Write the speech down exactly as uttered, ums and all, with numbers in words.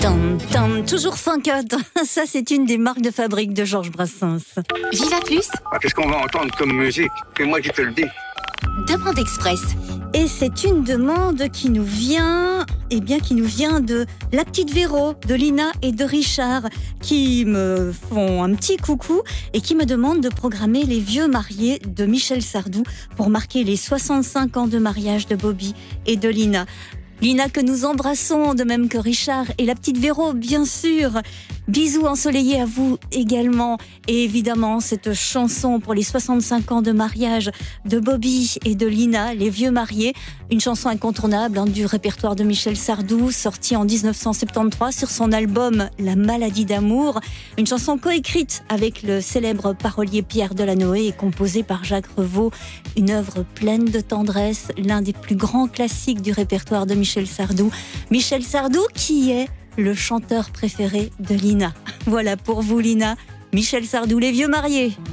Tam, tam, toujours sans code. Ça, c'est une des marques de fabrique de Georges Brassens. Viva Plus. Ah, qu'est-ce qu'on va entendre comme musique? C'est moi qui te le dis. Demande express. Et c'est une demande qui nous vient, eh bien, qui nous vient de la petite Véro, de Lina et de Richard, qui me font un petit coucou et qui me demandent de programmer Les Vieux Mariés de Michel Sardou pour marquer les soixante-cinq ans de mariage de Bobby et de Lina. Lina que nous embrassons, de même que Richard, et la petite Véro, bien sûr. Bisous ensoleillés à vous également. Et évidemment, cette chanson pour les soixante-cinq ans de mariage de Bobby et de Lina, Les Vieux Mariés. Une chanson incontournable hein, du répertoire de Michel Sardou, sortie en dix-neuf cent soixante-treize sur son album La Maladie d'amour. Une chanson coécrite avec le célèbre parolier Pierre Delanoë et composée par Jacques Revaux. Une œuvre pleine de tendresse, l'un des plus grands classiques du répertoire de Michel Sardou. Michel Sardou qui est le chanteur préféré de Lina. Voilà pour vous Lina, Michel Sardou, Les Vieux Mariés.